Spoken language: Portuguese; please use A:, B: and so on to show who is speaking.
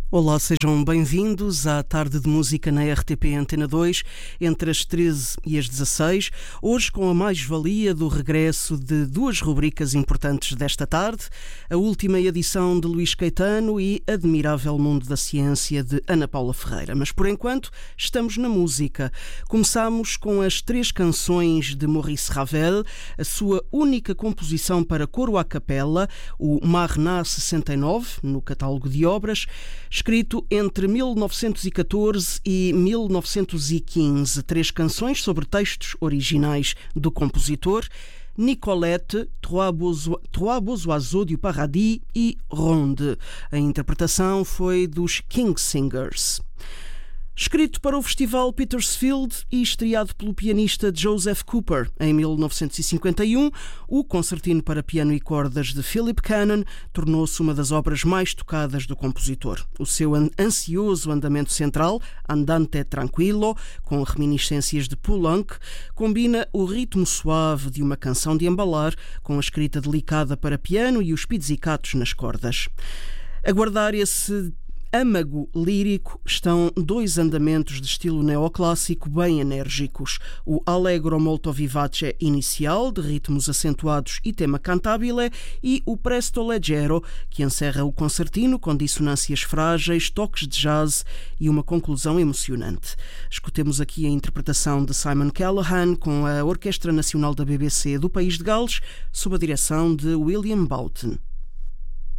A: Olá, sejam bem-vindos à Tarde de Música na RTP Antena 2, entre as 13 e as 16, hoje com a mais-valia do regresso de duas rubricas importantes desta tarde, a última edição de Luís Caetano e Admirável Mundo da Ciência de Ana Paula Ferreira. Mas, por enquanto, estamos na música. Começamos com as 3 canções de Maurice Ravel, a sua única composição para coro à capela, o Marnat 69, no catálogo de obras, escrito entre 1914 e 1915, 3 canções sobre textos originais do compositor: Nicolette, Trois beaux oiseaux du paradis e Ronde. A interpretação foi dos Kingsingers. Escrito para o Festival Petersfield e estreado pelo pianista Joseph Cooper em 1951, o Concertino para piano e cordas de Philip Cannon tornou-se uma das obras mais tocadas do compositor. O seu ansioso andamento central, Andante tranquillo, com reminiscências de Poulenc, combina o ritmo suave de uma canção de embalar com a escrita delicada para piano e os pizzicatos nas cordas. A guardar esse âmago lírico estão 2 andamentos de estilo neoclássico bem enérgicos: o Allegro molto vivace inicial, de ritmos acentuados e tema cantabile, e o Presto leggero, que encerra o concertino com dissonâncias frágeis, toques de jazz e uma conclusão emocionante. Escutemos aqui a interpretação de Simon Callaghan com a Orquestra Nacional da BBC do País de Gales, sob a direção de William Boughton.